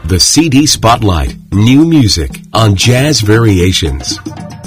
The CD Spotlight, new music on Jazz Variations.